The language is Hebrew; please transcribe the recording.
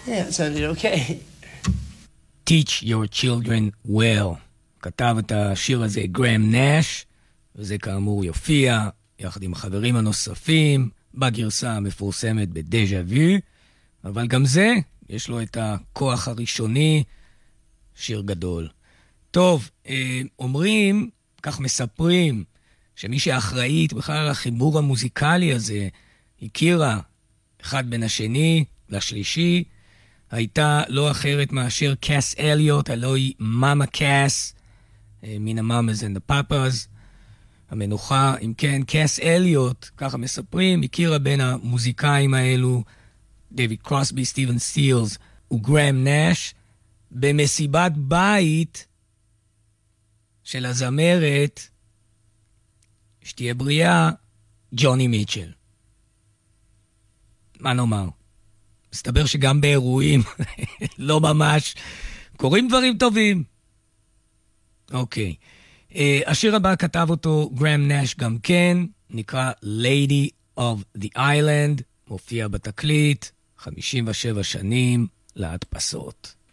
Yeah, it sounded okay. Teach your children well. כתב את השיר הזה גרם נש, וזה כאמור יופיע יחד עם החברים הנוספים בגרסה המפורסמת בדז'ה וו, אבל גם זה יש לו את הכוח הראשוני, שיר גדול. טוב, אומרים, כך מספרים, שמי שאחראית בכלל על החיבור המוזיקלי הזה, הכירה אחד בין השני לשלישי, הייתה לא אחרת מאשר קאס אליוט, הלוא היא מאמה קאס, מן המאמאז and the papas, המנוחה. אם כן, קאס אליוט, ככה מספרים, הכירה בין המוזיקאים האלו, דייוויד קרוסבי, סטיבן סטילס וגרם נש, במסיבת בית של הזמרת, שתהיה בריאה, ג'וני מיטשל. מה נאמר? מסתבר שגם באירועים לא ממש קוראים דברים טובים. אוקיי. השיר הבא כתב אותו גרם נש גם כן, נקרא Lady of the Island, מופיע בתקליט, 57 שנים להדפסות.